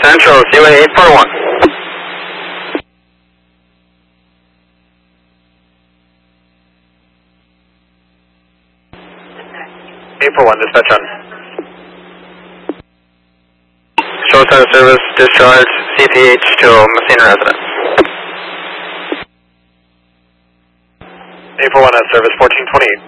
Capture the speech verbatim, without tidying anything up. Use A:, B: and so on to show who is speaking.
A: Central, Seaway eight four one. eight four one, dispatch on. Show center service, discharge, C P H to Messina residence. eight four one has service fourteen twenty-eight.